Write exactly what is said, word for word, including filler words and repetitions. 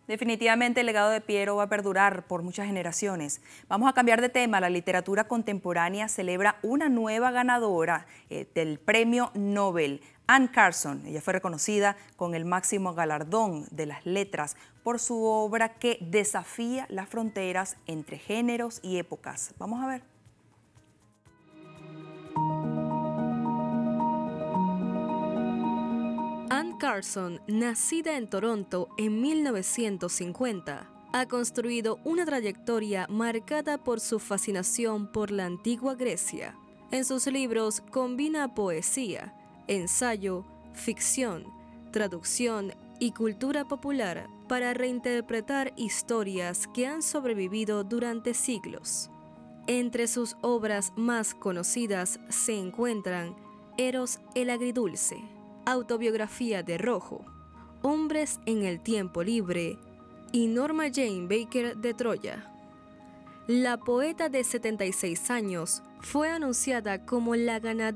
Definitivamente el legado de Piero va a perdurar por muchas generaciones. Vamos a cambiar de tema. La literatura contemporánea celebra una nueva ganadora eh, del Premio Nobel, Anne Carson. Ella fue reconocida con el máximo galardón de las letras por su obra que desafía las fronteras entre géneros y épocas. Vamos a ver. Anne Carson, nacida en Toronto en mil novecientos cincuenta, ha construido una trayectoria marcada por su fascinación por la antigua Grecia. En sus libros combina poesía, ensayo, ficción, traducción y cultura popular para reinterpretar historias que han sobrevivido durante siglos. Entre sus obras más conocidas se encuentran Eros el Agridulce, Autobiografía de Rojo, Hombres en el Tiempo Libre y Norma Jane Baker de Troya. La poeta de setenta y seis años fue anunciada como la ganadora